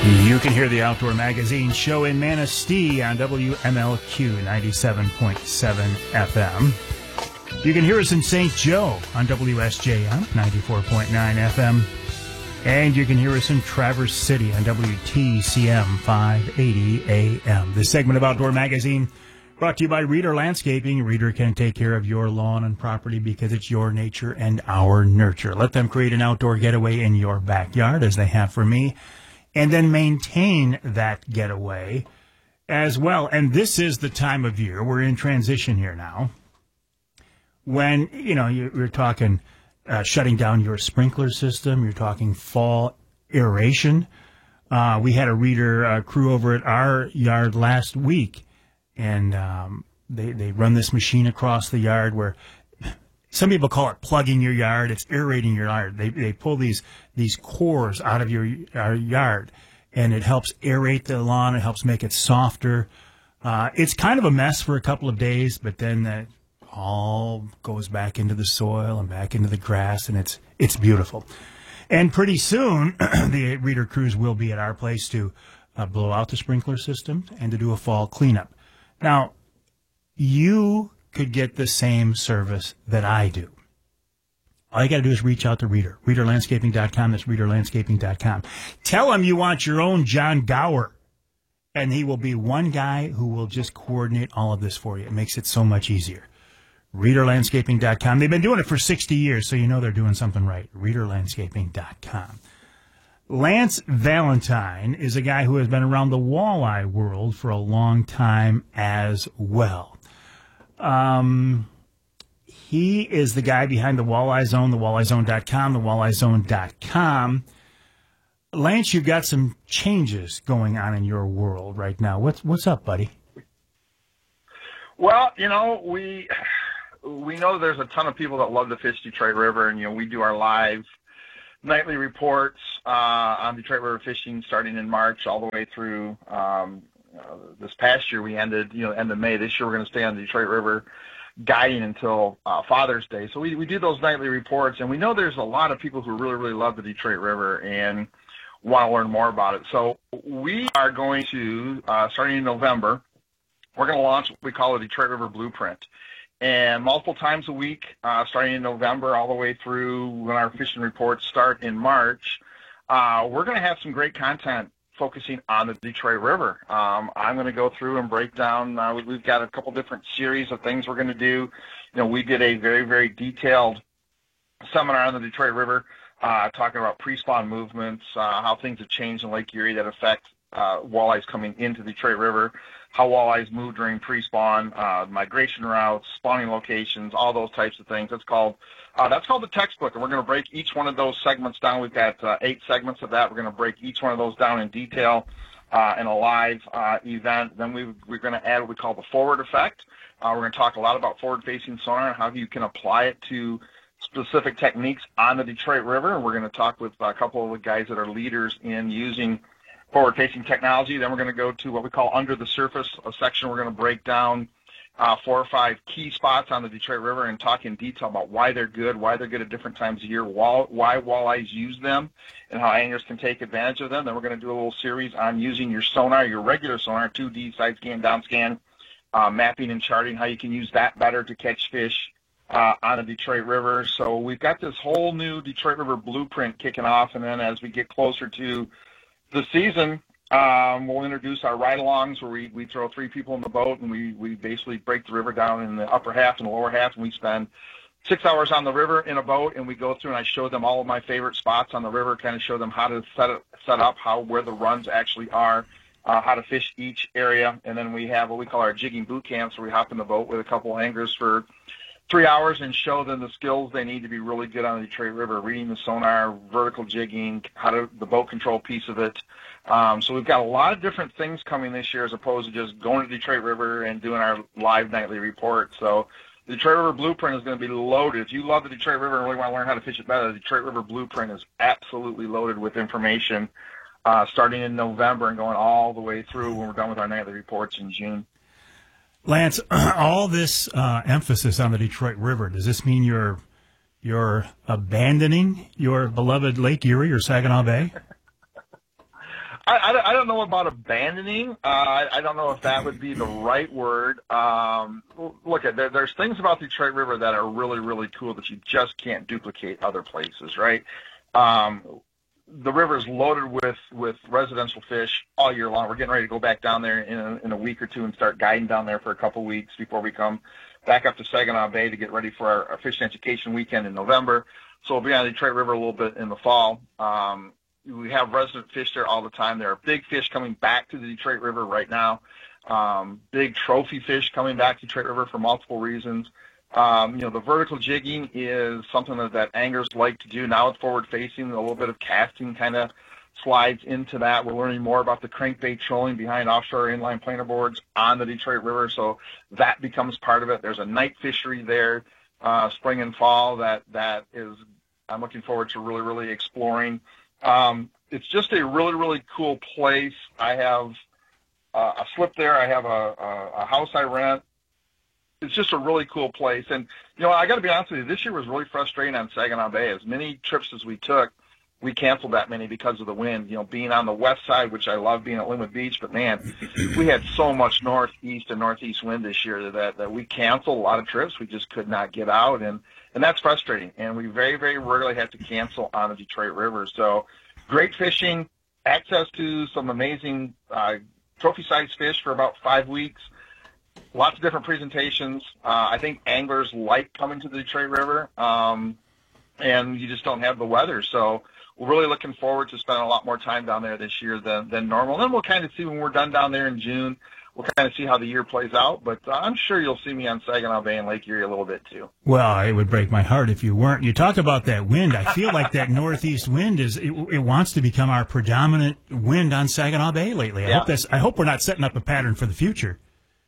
You can hear the Outdoor Magazine show in Manistee on WMLQ 97.7 FM. You can hear us in St. Joe on WSJM 94.9 FM. And you can hear us in Traverse City on WTCM 580 AM. This segment of Outdoor Magazine brought to you by Reader Landscaping. Reader can take care of your lawn and property because it's your nature and our nurture. Let them create an outdoor getaway in your backyard, as they have for me, and then maintain that getaway as well. And this is the time of year, we're in transition here now, when, you're talking shutting down your sprinkler system, you're talking fall aeration. We had a reader crew over at our yard last week, and they run this machine across the yard where some people call it plugging your yard. It's aerating your yard. They pull these cores out of your yard, and it helps aerate the lawn. It helps make it softer. It's kind of a mess for a couple of days, but then that all goes back into the soil and back into the grass, and it's beautiful. And pretty soon, the reader crews will be at our place to blow out the sprinkler system and to do a fall cleanup. Now, you could get the same service that I do. All you got to do is reach out to Reader. ReaderLandscaping.com. That's ReaderLandscaping.com. Tell him you want your own John Gower, and he will be one guy who will just coordinate all of this for you. It makes it so much easier. ReaderLandscaping.com. They've been doing it for 60 years, so you know they're doing something right. ReaderLandscaping.com. Lance Valentine is a guy who has been around the walleye world for a long time as well. He is the guy behind the Walleye Zone, the WalleyeZone.com, the WalleyeZone.com. Lance, you've got some changes going on in your world right now. What's up, buddy? Well, we know there's a ton of people that love to fish Detroit River, and we do our live nightly reports on Detroit River fishing starting in March all the way through this past year. We ended, end of May. This year we're going to stay on the Detroit River guiding until Father's Day. So we do those nightly reports, and we know there's a lot of people who really, really love the Detroit River and want to learn more about it. So we are going to, starting in November, we're going to launch what we call a Detroit River Blueprint. And multiple times a week, starting in November all the way through when our fishing reports start in March, we're going to have some great content focusing on the Detroit River. I'm going to go through and break down. We've got a couple different series of things we're going to do. We did a very, very detailed seminar on the Detroit River, talking about pre-spawn movements, how things have changed in Lake Erie that affect walleyes coming into the Detroit River, how walleyes move during pre-spawn, migration routes, spawning locations, all those types of things. That's called the textbook, and we're going to break each one of those segments down. We've got 8 segments of that. We're going to break each one of those down in detail in a live event. Then we're going to add what we call the forward effect. We're going to talk a lot about forward-facing sonar and how you can apply it to specific techniques on the Detroit River. And we're going to talk with a couple of the guys that are leaders in using forward-facing technology. Then we're going to go to what we call under the surface, a section we're going to break down 4 or 5 key spots on the Detroit River and talk in detail about why they're good at different times of year, why walleyes use them, and how anglers can take advantage of them. Then we're going to do a little series on using your sonar, your regular sonar, 2D, side scan, down scan, mapping and charting, how you can use that better to catch fish on the Detroit River. So we've got this whole new Detroit River blueprint kicking off, and then as we get closer to the season, we'll introduce our ride-alongs where we throw 3 people in the boat, and we basically break the river down in the upper half and the lower half, and we spend 6 hours on the river in a boat, and we go through and I show them all of my favorite spots on the river, kind of show them how to set up, where the runs actually are, how to fish each area. And then we have what we call our jigging boot camps, where we hop in the boat with a couple anglers for 3 hours and show them the skills they need to be really good on the Detroit River, reading the sonar, vertical jigging, the boat control piece of it. So we've got a lot of different things coming this year as opposed to just going to Detroit River and doing our live nightly report. So the Detroit River Blueprint is going to be loaded. If you love the Detroit River and really want to learn how to fish it better, the Detroit River Blueprint is absolutely loaded with information starting in November and going all the way through when we're done with our nightly reports in June. Lance, all this emphasis on the Detroit River, does this mean you're abandoning your beloved Lake Erie or Saginaw Bay? I don't know about abandoning. I don't know if that would be the right word. Look, there's things about the Detroit River that are really, really cool that you just can't duplicate other places, right? The river is loaded with residential fish all year long. We're getting ready to go back down there in a week or two and start guiding down there for a couple weeks before we come back up to Saginaw Bay to get ready for our fishing education weekend in November. So we'll be on the Detroit River a little bit in the fall. We have resident fish there all the time. There are big fish coming back to the Detroit River right now. Big trophy fish coming back to Detroit River for multiple reasons. The vertical jigging is something that anglers like to do. Now it's forward facing, a little bit of casting kind of slides into that. We're learning more about the crankbait trolling behind offshore inline planer boards on the Detroit River, so that becomes part of it. There's a night fishery there, spring and fall, that is I'm looking forward to really, really exploring. It's just a really, really cool place. I have a slip there. I have a house I rent. It's just a really cool place. And, I got to be honest with you, this year was really frustrating on Saginaw Bay. As many trips as we took, we canceled that many because of the wind. Being on the west side, which I love being at Linwood Beach, but, man, we had so much northeast and northeast wind this year that we canceled a lot of trips. We just could not get out, and that's frustrating. And we very, very rarely have to cancel on the Detroit River. So great fishing, access to some amazing trophy-sized fish for about 5 weeks. Lots of different presentations. I think anglers like coming to the Detroit River, and you just don't have the weather. So we're really looking forward to spending a lot more time down there this year than normal. And then we'll kind of see when we're done down there in June. We'll kind of see how the year plays out. But I'm sure you'll see me on Saginaw Bay and Lake Erie a little bit too. Well, it would break my heart if you weren't. You talk about that wind. I feel like that northeast wind it wants to become our predominant wind on Saginaw Bay lately. I hope we're not setting up a pattern for the future.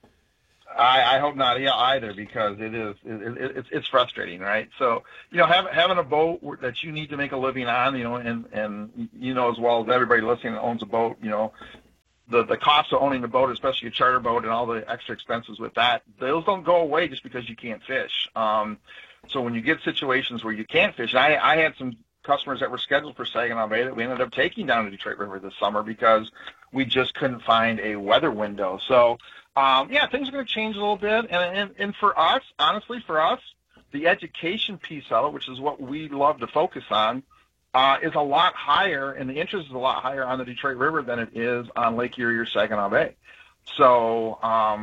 I hope not either, because it's frustrating, right? So, having a boat that you need to make a living on, and as well as everybody listening that owns a boat, the cost of owning a boat, especially a charter boat, and all the extra expenses with that, those don't go away just because you can't fish. So when you get situations where you can't fish, I had some customers that were scheduled for Saginaw Bay that we ended up taking down to Detroit River this summer because we just couldn't find a weather window. So, things are going to change a little bit. And for us, honestly, the education piece of it, which is what we love to focus on, is a lot higher, and the interest is a lot higher on the Detroit River than it is on Lake Erie or Saginaw Bay. So,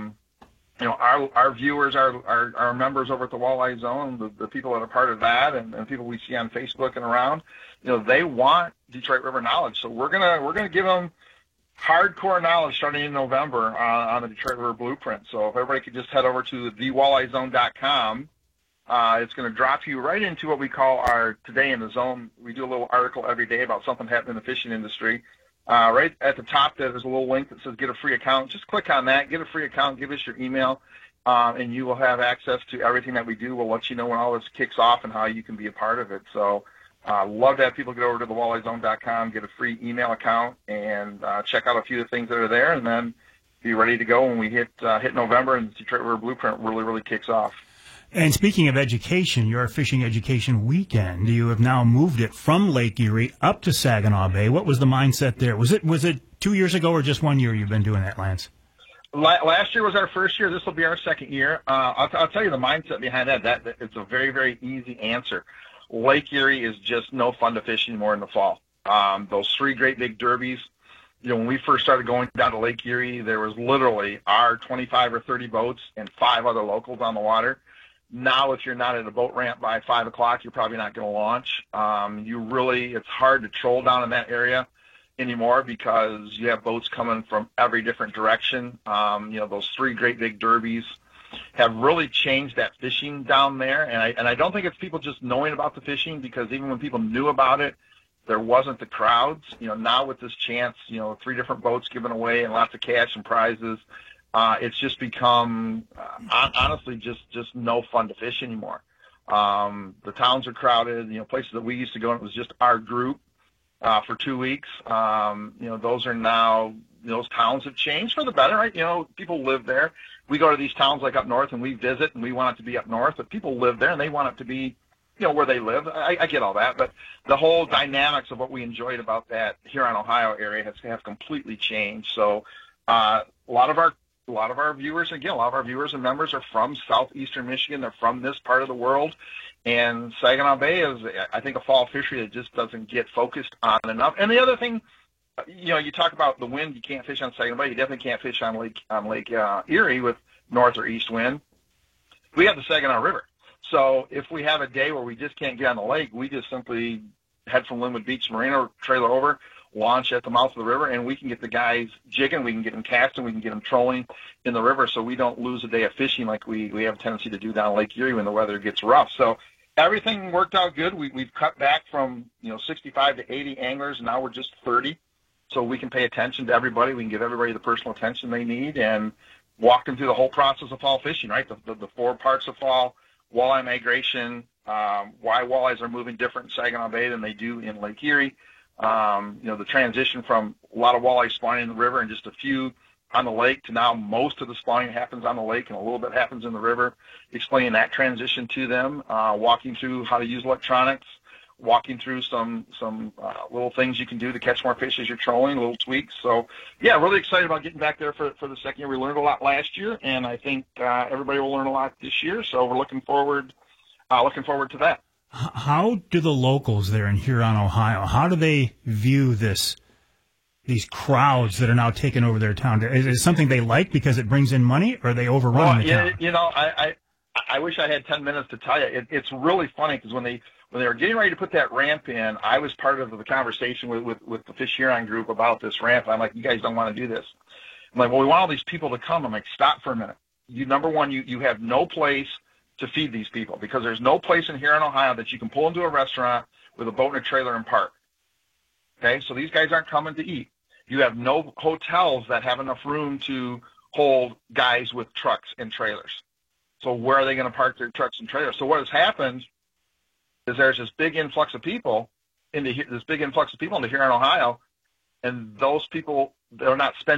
our viewers, our members over at the Walleye Zone, the people that are part of that, and people we see on Facebook and around, they want Detroit River knowledge. So we're gonna give them hardcore knowledge starting in November on the Detroit River Blueprint. So if everybody could just head over to thewalleyezone.com, it's going to drop you right into what we call our Today in the Zone. We do a little article every day about something happening in the fishing industry. Right at the top there's a little link that says get a free account. Just click on that, get a free account, give us your email, and you will have access to everything that we do. We'll let you know when all this kicks off and how you can be a part of it. So love to have people get over to thewalleyezone.com, get a free email account, and check out a few of the things that are there, and then be ready to go when we hit November and the Detroit River Blueprint really, really kicks off. And speaking of education, your fishing education weekend, you have now moved it from Lake Erie up to Saginaw Bay. What was the mindset there? Was it 2 years ago or just 1 year you've been doing that, Lance? Last year was our first year. This will be our second year. I'll tell you the mindset behind that it's a very, very easy answer. Lake Erie is just no fun to fish anymore in the fall. Those 3 great big derbies, when we first started going down to Lake Erie, there was literally our 25 or 30 boats and 5 other locals on the water. Now, if you're not at a boat ramp by 5 o'clock, you're probably not going to launch. It's hard to troll down in that area anymore because you have boats coming from every different direction. Those 3 great big derbies have really changed that fishing down there, and I don't think it's people just knowing about the fishing, because even when people knew about it, there wasn't the crowds. Now with this chance, 3 different boats given away and lots of cash and prizes, it's just become honestly just no fun to fish anymore. The towns are crowded. Places that we used to go, and it was just our group for 2 weeks. Those are now, those towns have changed for the better, right? People live there. We go to these towns like up north and we visit and we want it to be up north, but people live there and they want it to be where they live. I get all that, but the whole dynamics of what we enjoyed about that Huron, Ohio area have completely changed. So a lot of our viewers, again, a lot of our viewers and members are from southeastern Michigan. They're from this part of the world, and Saginaw Bay is, I think, a fall fishery that just doesn't get focused on enough. And the other thing, you talk about the wind. You can't fish on Saginaw Bay. You definitely can't fish on Lake Erie with north or east wind. We have the Saginaw River. So if we have a day where we just can't get on the lake, we just simply head from Linwood Beach Marina, trailer over, launch at the mouth of the river, and we can get the guys jigging, we can get them casting, we can get them trolling in the river, so we don't lose a day of fishing like we have a tendency to do down Lake Erie when the weather gets rough. So everything worked out good. We've cut back from 65 to 80 anglers, and now we're just 30. So we can pay attention to everybody. We can give everybody the personal attention they need and walk them through the whole process of fall fishing, right? The 4 parts of fall: walleye migration, why walleyes are moving different in Saginaw Bay than they do in Lake Erie, the transition from a lot of walleye spawning in the river and just a few on the lake to now most of the spawning happens on the lake and a little bit happens in the river, explaining that transition to them, walking through how to use electronics, walking through some little things you can do to catch more fish as you're trolling, little tweaks. So, yeah, really excited about getting back there for the second year. We learned a lot last year, and I think everybody will learn a lot this year. So we're looking forward to that. How do the locals there in Huron, Ohio, how do they view these crowds that are now taking over their town? Is it something they like because it brings in money, or are they overrun the town? I wish I had 10 minutes to tell you. It's really funny because when they were getting ready to put that ramp in, I was part of the conversation with the Fish Huron group about this ramp. I'm like, you guys don't want to do this. I'm like, well, we want all these people to come. I'm like, stop for a minute. Number one, you have no place to feed these people because there's no place in Huron, Ohio that you can pull into a restaurant with a boat and a trailer and park. Okay, so these guys aren't coming to eat. You have no hotels that have enough room to hold guys with trucks and trailers. So where are they going to park their trucks and trailers? So what has happened is there's this big influx of people into Huron, Ohio, and those people, they're not spending